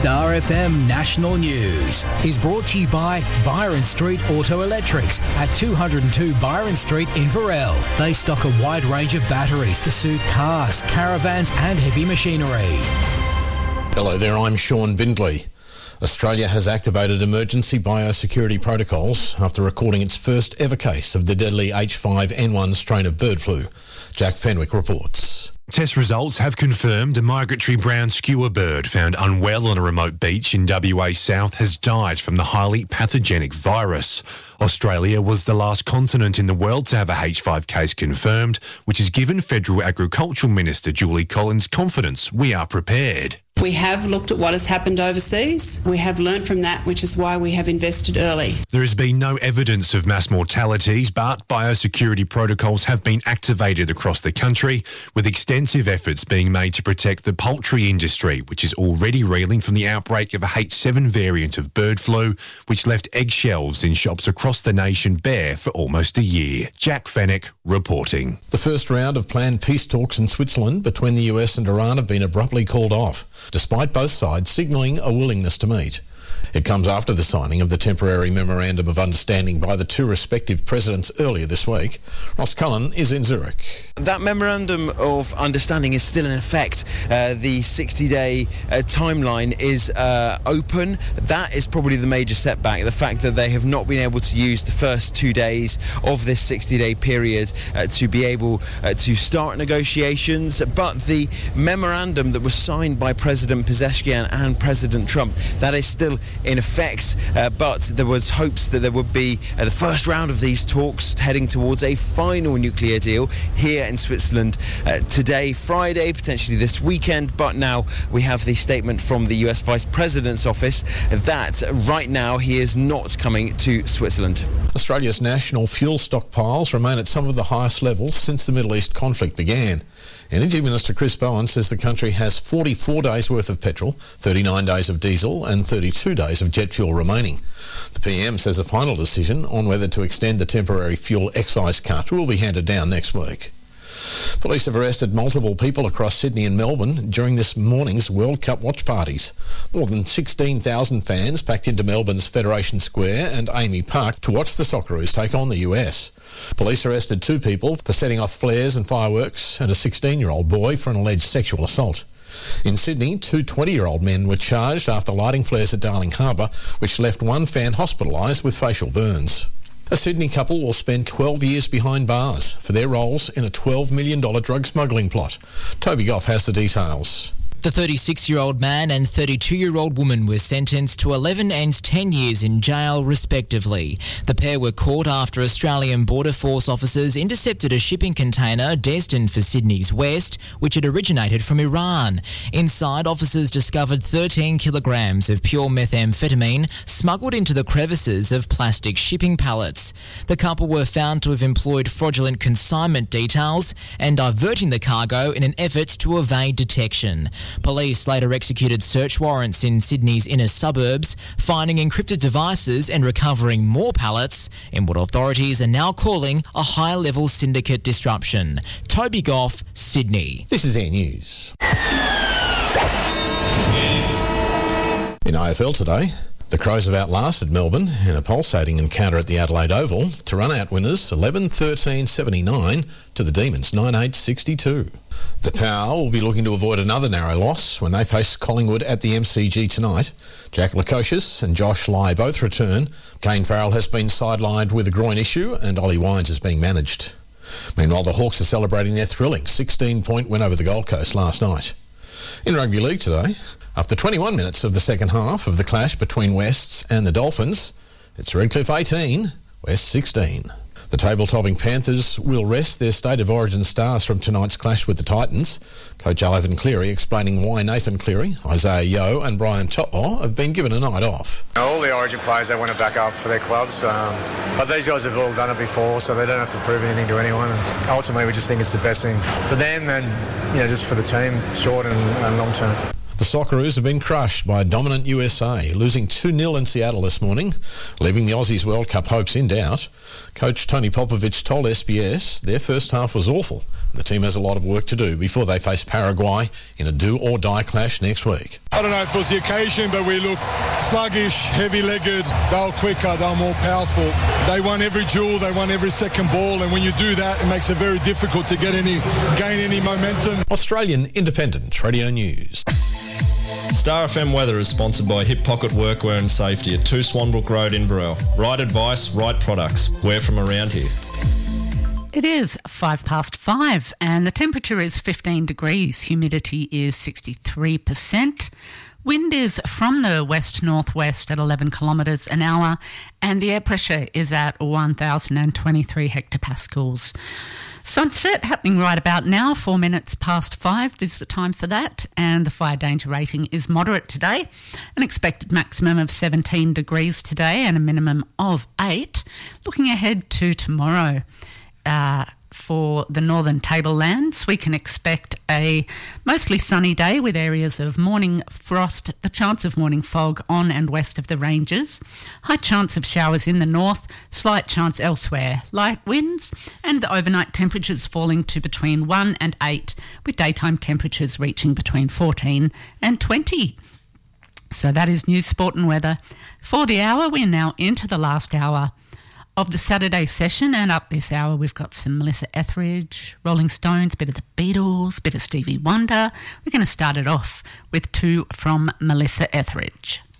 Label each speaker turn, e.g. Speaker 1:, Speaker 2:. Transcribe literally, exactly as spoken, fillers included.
Speaker 1: Star F M National News is brought to you by Byron Street Auto Electrics at two oh two Byron Street in Varel. They stock a wide range of batteries to suit cars, caravans and heavy machinery.
Speaker 2: Hello there, I'm Sean Bindley. Australia has activated emergency biosecurity protocols after recording its first ever case of the deadly H five N one strain of bird flu. Jack Fenwick reports.
Speaker 3: Test results have confirmed a migratory brown skewer bird found unwell on a remote beach in W A South has died from the highly pathogenic virus. Australia was the last continent in the world to have a H five case confirmed, which has given Federal Agricultural Minister Julie Collins confidence we are prepared.
Speaker 4: We have looked at what has happened overseas. We have learned from that, which is why we have invested early.
Speaker 3: There has been no evidence of mass mortalities, but biosecurity protocols have been activated across the country, with extensive efforts being made to protect the poultry industry, which is already reeling from the outbreak of a H seven variant of bird flu, which left eggshells in shops across the nation bare for almost a year. Jack Fenwick reporting.
Speaker 2: The first round of planned peace talks in Switzerland between the U S and Iran have been abruptly called off, despite both sides signalling a willingness to meet. It comes after the signing of the temporary Memorandum of Understanding by the two respective presidents earlier this week. Ross Cullen is in Zurich.
Speaker 5: That Memorandum of Understanding is still in effect. Uh, the sixty-day uh, timeline is uh, open. That is probably the major setback, the fact that they have not been able to use the first two days of this sixty-day period uh, to be able uh, to start negotiations. But the memorandum that was signed by President Pezeshkian and President Trump, that is still in effect, uh, but there was hopes that there would be uh, the first round of these talks heading towards a final nuclear deal here in Switzerland uh, today, Friday, potentially this weekend. But now we have the statement from the U S Vice President's office that right now he is not coming to Switzerland.
Speaker 2: Australia's national fuel stockpiles remain at some of the highest levels since the Middle East conflict began. Energy Minister Chris Bowen says the country has forty-four days worth of petrol, thirty-nine days of diesel and thirty-two days of jet fuel remaining. The P M says a final decision on whether to extend the temporary fuel excise cut will be handed down next week. Police have arrested multiple people across Sydney and Melbourne during this morning's World Cup watch parties. More than sixteen thousand fans packed into Melbourne's Federation Square and Amy Park to watch the Socceroos take on the U S. Police arrested two people for setting off flares and fireworks and a sixteen-year-old boy for an alleged sexual assault. In Sydney, two twenty-year-old men were charged after lighting flares at Darling Harbour, which left one fan hospitalised with facial burns. A Sydney couple will spend twelve years behind bars for their roles in a twelve million dollars drug smuggling plot. Toby Goff has the details.
Speaker 6: The thirty-six-year-old man and thirty-two-year-old woman were sentenced to eleven and ten years in jail, respectively. The pair were caught after Australian Border Force officers intercepted a shipping container destined for Sydney's west, which had originated from Iran. Inside, officers discovered thirteen kilograms of pure methamphetamine smuggled into the crevices of plastic shipping pallets. The couple were found to have employed fraudulent consignment details and diverting the cargo in an effort to evade detection. Police later executed search warrants in Sydney's inner suburbs, finding encrypted devices and recovering more pallets in what authorities are now calling a high-level syndicate disruption. Toby Goff, Sydney.
Speaker 2: This is Air News. In A F L today, the Crows have outlasted Melbourne in a pulsating encounter at the Adelaide Oval to run out winners eleven thirteen seventy-nine to the Demons nine eight sixty-two. The Power will be looking to avoid another narrow loss when they face Collingwood at the M C G tonight. Jack Lukosius and Josh Lai both return. Kane Farrell has been sidelined with a groin issue and Ollie Wines is being managed. Meanwhile, the Hawks are celebrating their thrilling sixteen-point win over the Gold Coast last night. In rugby league today, after twenty-one minutes of the second half of the clash between Wests and the Dolphins, it's Redcliffe eighteen, West sixteen. The table-topping Panthers will rest their State of Origin stars from tonight's clash with the Titans. Coach Ivan Cleary explaining why Nathan Cleary, Isaiah Yeo and Brian To'o have been given a night off.
Speaker 7: All the Origin players, they want to back up for their clubs, um, but these guys have all done it before, so they don't have to prove anything to anyone. And ultimately, we just think it's the best thing for them and, you know, just for the team, short and, and long term.
Speaker 2: The Socceroos have been crushed by a dominant U S A, losing two nil in Seattle this morning, leaving the Aussies' World Cup hopes in doubt. Coach Tony Popovich told S B S their first half was awful, and the team has a lot of work to do before they face Paraguay in a do-or-die clash next week.
Speaker 8: I don't know if it was the occasion, but we looked sluggish, heavy-legged. They were quicker, they were more powerful. They won every duel, they won every second ball, and when you do that, it makes it very difficult to get any, gain any momentum.
Speaker 2: Australian Independent Radio News.
Speaker 9: Star F M weather is sponsored by Hip Pocket Workwear and Safety at two Swanbrook Road, Inverell. Right advice, right products. We're from around here.
Speaker 10: It is five past five and the temperature is fifteen degrees. Humidity is sixty-three percent. Wind is from the west-northwest at eleven kilometres an hour and the air pressure is at one thousand twenty-three hectopascals. Sunset happening right about now, four minutes past five. This is the time for that. And the fire danger rating is moderate today. An expected maximum of seventeen degrees today and a minimum of eight. Looking ahead to tomorrow, uh, for the northern tablelands, we can expect a mostly sunny day with areas of morning frost, the chance of morning fog on and west of the ranges, high chance of showers in the north, slight chance elsewhere, light winds, and the overnight temperatures falling to between one and eight, with daytime temperatures reaching between fourteen and twenty. So that is news, sport and weather. For the hour, we're now into the last hour of the Saturday session, and up this hour we've got some Melissa Etheridge, Rolling Stones, bit of the Beatles, bit of Stevie Wonder. We're going to start it off with two from Melissa Etheridge.